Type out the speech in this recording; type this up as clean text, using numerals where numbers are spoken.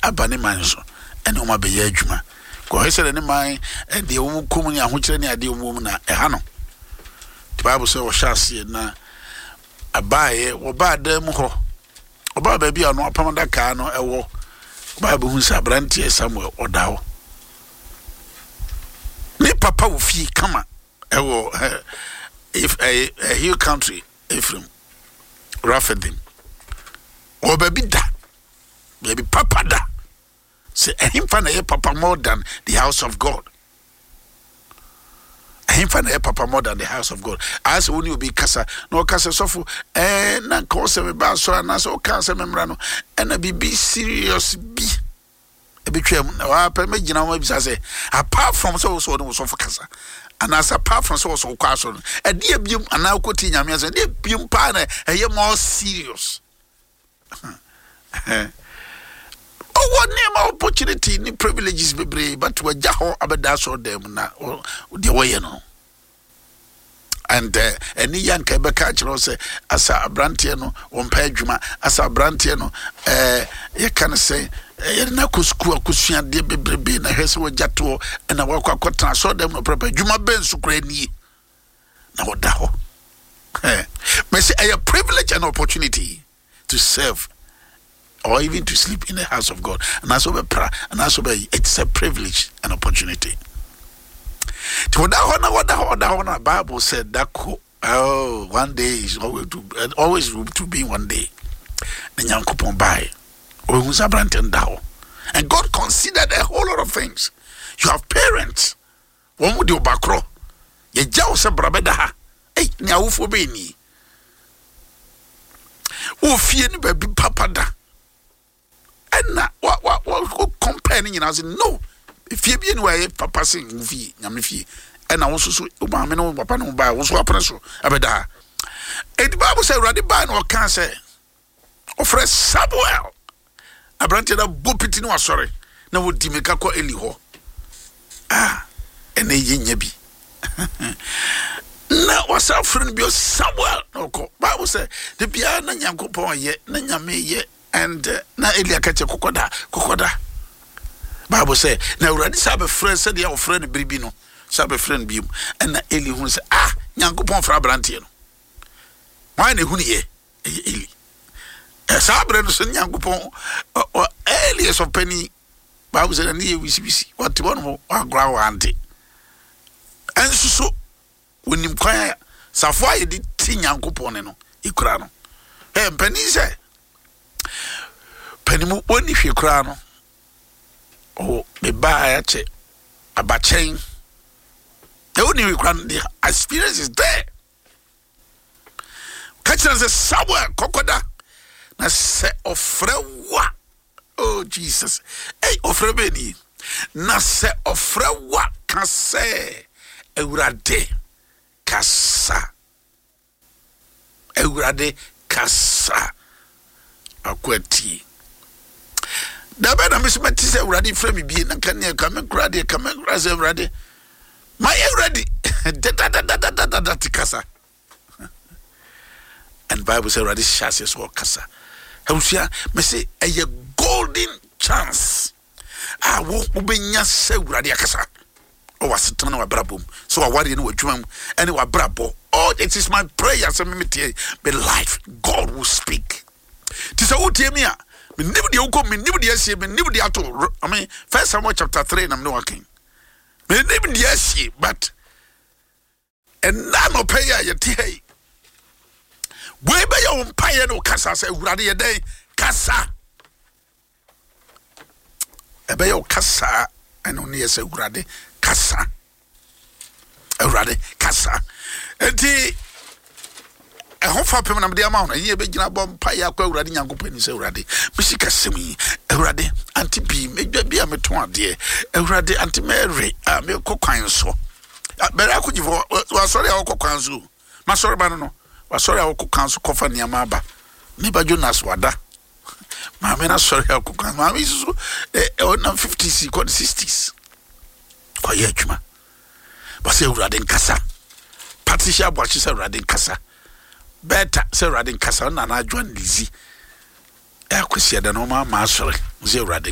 abane man so ene o ma be ya adwuma ko hese ne man de o kom ni ahokyere ne ade o mu na ha no the Bible say o hyase na abaye wo ba da mu ho oba ba bia no apamada ka no ewo Bible hu sa brantie Samuel odawo ni papa wo fi kama ewo if a hill country Ephraim Raphadim or baby da baby papa da say him fan papa more than the house of God. Him fan papa more than the house of God. As when you be kasa no kasa sofu na cause me ba so na so kasa memra no na be serious be e be twam na wa pa me gina wa bi say apart from so no so for kasa and as apart from so kwaso no e de biom ana akoti nyame so de biom pa na e more serious. Oh, what name opportunity ni privileges bebre but we jaho abeda so dem na the way no and any young kebeka chiro say asa abrante no wompa adwuma asa abrante no you can say na kusku akusua de bebrebe na hwese wo jato na wakwakwata so dem no proper adwuma ben sukura ni na woda ho me say a privilege and opportunity to serve or even to sleep in the house of God. And that's over prayer. And that's over it's a privilege and opportunity. What the Bible said that one day is always to be one day. And God considered a whole lot of things. You have parents. One would do bakro. Ye jaw se brabeda. Hey, nya ufo be ni. O fie ni baby papa da. And what comparing and I said, no, if you be anyway, papa sing movie, Yamifi, and I also so Obama, Papa no buy, was what so Abeda. And the Bible said, Raddy Ban or cancer, or fresh Samuel. I granted a boopity no, sorry, no would Dimekako Eliho. And a yebi. Now, what's our friend be Samuel? No, Bible said, the piano Yanko yet, Nanyame yet. And na Elia kache kokoda Bible say na uradi sabe friend said your friend bibi no sabe friend bium and na Eli hu say nyankopon fra brantie no why na hu ne ye Eli sabe no so nyankopon Eli so pani Bible say na ye wisi what one mo agra wante and so wonim kwan safo aye di ti nyankopon no ikura no pani say Penimu oni hwe kra no oh me ba ya che abachen e oni hwe kra no the experience is there catch us Samuel kokoda na se ofrewa oh Jesus hey ofrebeni na se ofrewa ka se ewurade kasa akwati da be na mesmati se urade frame bi na kan ya kamen krade se urade my ready da tikasa and Bible say urade shase so kasa hausia me say a golden chance wo ubenya se urade akasa o wasetana na wabrabom so waware no wadwuma mu ene wabrabo oh it is my prayer so me be life God will speak. Tisa utie mi a me nibudi uko me nibudi asie me nibudi ato I mean 1 Samuel chapter 3 na me working me nibudi asie but and no pay ya yeti hey we be ya umpaye no kasa se urade ye den kasa e be ya kasa eno ne se urade kasa enti hofa pem na me ama ye be gina bom pa ya kwa urade nyankopani ni se urade misika semi urade anti bi medwa bi a meton ade urade anti Mary me kokwan so bera akugifo wa sorry a kokwan so ma sorry ba no wa sorry a kokwan so kofa ni ama ba me ba Jonas wada ma me na sorry a kokwan ma me so na 50s ko 60s kwa ye adwuma ba se urade nkasa Patricia Boachi se urade nkasa better say radin kasa na adwan lizi e akwesi da no ma sorry say radin